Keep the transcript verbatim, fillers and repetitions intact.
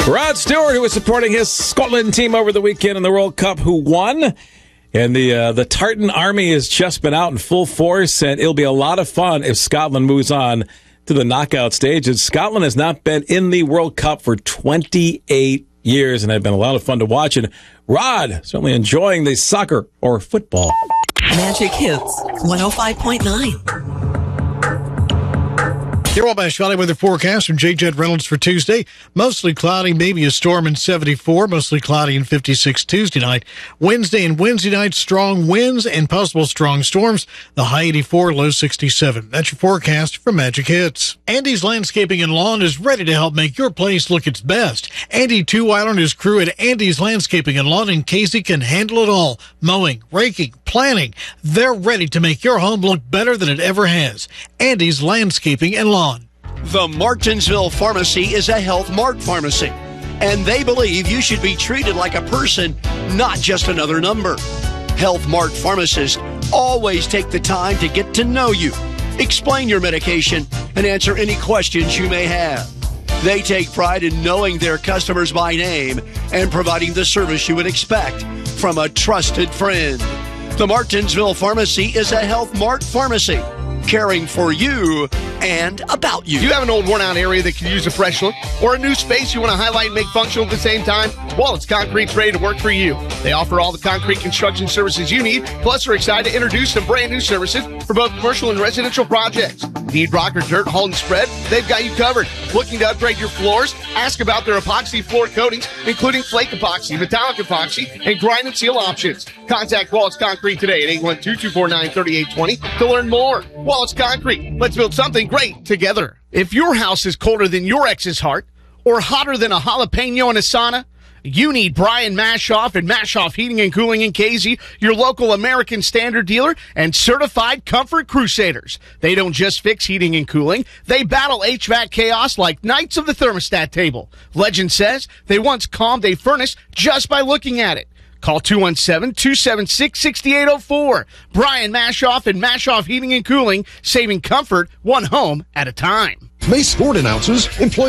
Rod Stewart, who was supporting his Scotland team over the weekend in the World Cup, who won. And the uh, the Tartan Army has just been out in full force, and it'll be a lot of fun if Scotland moves on to the knockout stages. Scotland has not been in the World Cup for twenty-eight years, and it's been a lot of fun to watch. And Rod, certainly enjoying the soccer or football. Magic Hits, one oh five point nine. Your Wabash Valley weather forecast from J. Jed Reynolds for Tuesday. Mostly cloudy, maybe a storm in seventy-four. Mostly cloudy in fifty-six Tuesday night. Wednesday and Wednesday night, strong winds and possible strong storms. The high eighty-four, low sixty-seven. That's your forecast from Magic Hits. Andy's Landscaping and Lawn is ready to help make your place look its best. Andy Two-Weiler and his crew at Andy's Landscaping and Lawn in Casey can handle it all. Mowing, raking, planting. They're ready to make your home look better than it ever has. Andy's Landscaping and Lawn. The Martinsville Pharmacy is a Health Mart pharmacy, and they believe you should be treated like a person, not just another number. Health Mart pharmacists always take the time to get to know you, explain your medication, and answer any questions you may have. They take pride in knowing their customers by name and providing the service you would expect from a trusted friend. The Martinsville Pharmacy is a Health Mart pharmacy, caring for you and about you. Do you have an old worn-out area that could use a fresh look? Or a new space you want to highlight and make functional at the same time? Wallace Concrete's ready to work for you. They offer all the concrete construction services you need, plus are excited to introduce some brand new services for both commercial and residential projects. Need rock or dirt hauled and spread? They've got you covered. Looking to upgrade your floors? Ask about their epoxy floor coatings, including flake epoxy, metallic epoxy, and grind and seal options. Contact Wallace Concrete today at eight one two, two four nine, three eight two zero to learn more. Wallace Concrete. Let's build something great together. If your house is colder than your ex's heart or hotter than a jalapeno in a sauna, you need Brian Mashoff and Mashoff Heating and Cooling in Casey, your local American Standard dealer and certified comfort crusaders. They don't just fix heating and cooling. They battle H V A C chaos like knights of the thermostat table. Legend says they once calmed a furnace just by looking at it. Call two one seven, two seven six, six eight zero four. Brian Mashoff and Mashoff Heating and Cooling, saving comfort one home at a time. May sport announcers employ